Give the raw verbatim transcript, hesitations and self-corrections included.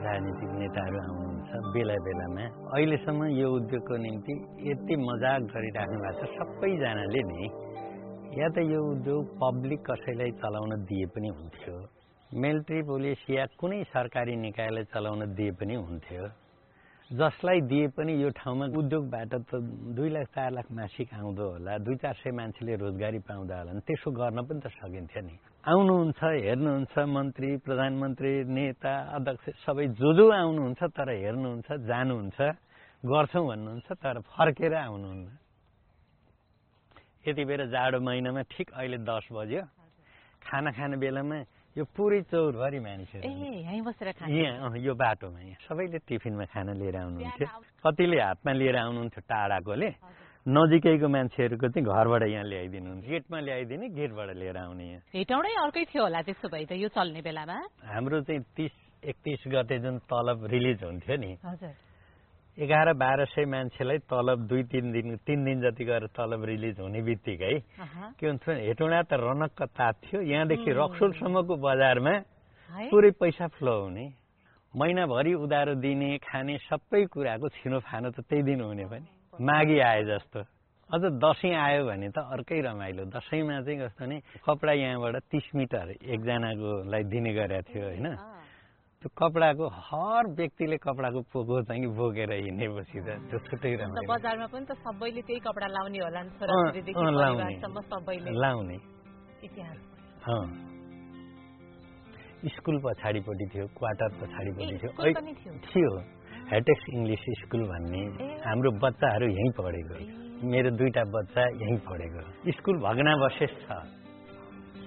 राजनीतिक नेताहरू आउनुहुन्छ बेला बेलामा। अहिलेसम्म यो उद्योगको निम्ति यति मजाक गरिराख्नु भएको छ सबैजनाले नि, या त यो उद्योग पब्लिक कसैलाई चलाउन दिए पनि हुन्थ्यो, मिलिट्री पुलिस या कुनै सरकारी निकायलाई चलाउन दिए पनि हुन्थ्यो। जसलाई दिए पनि यो ठाउँमा उद्योगबाट त दुई लाख चार लाख मासिक आउँदो होला, दुई चार सय मान्छेले रोजगारी पाउँदा होला नि, त्यसो गर्न पनि त सकिन्थ्यो नि। आउनुहुन्छ, हेर्नुहुन्छ, मन्त्री, प्रधानमन्त्री, नेता, अध्यक्ष सबै जो जो आउनुहुन्छ, तर हेर्नुहुन्छ, जानुहुन्छ, गर्छौँ भन्नुहुन्छ, तर फर्केर आउनुहुन्न। यति बेला जाडो महिनामा ठिक अहिले दस बज्यो, खाना खाने बेलामा यो पुरै चौरभरि मानिसहरू यहीँ बसेर खाना, यहाँ यो बाटोमा यहाँ सबैले टिफिनमा खाना लिएर आउनुहुन्थ्यो। कतिले हातमा लिएर आउनुहुन्थ्यो टाढाकोले, नजिकैको मान्छेहरूको चाहिँ घरबाट यहाँ ल्याइदिनुहुन्थ्यो, गेटमा ल्याइदिने, गेटबाट लिएर आउने। यहाँ भेटौँडै अर्कै थियो होला त्यसो भए त यो चल्ने बेलामा। हाम्रो चाहिँ तिस एकतिस गते जुन तलब रिलिज हुन्थ्यो नि, हजुर, एघार बाह्र सय मान्छेलाई तलब दुई तिन दिन तिन दिन जति गरेर तलब रिलिज हुने बित्तिकै के हुन्छ भने हेटौँडा त रनक्क तात्थ्यो। यहाँदेखि रक्सोलसम्मको बजारमा पुरै पैसा फ्लो हुने, महिनाभरि उधारो दिने, खाने सबै कुराको छिनोफानो त त्यही दिन हुने पनि। माघी आए जस्तो, अझ दसैँ आयो भने त अर्कै रमाइलो। दसैँमा चाहिँ कस्तो भने कपडा यहाँबाट तिस मिटर एकजनाकोलाई दिने गरेको थियो होइन। त्यो कपडाको हर व्यक्तिले कपडाको पोको चाहिँ बोकेर हिँडेपछि त त्यो छुट्टै रमाइलो। बजारमा पनि त सबैले त्यही कपडा लाउने होला नि, छोराछोरीदेखि परिवारसम्म सबैले लाउने। इतिहास स्कुल पछाडिपट्टि थियो, क्वार्टर पछाडिपट्टि थियो थियो हेटेक्स इङ्ग्लिस स्कुल भन्ने। हाम्रो बच्चाहरू यहीँ पढेको, मेरो दुईटा बच्चा यहीँ पढेको। स्कुल भग्नावशेष छ।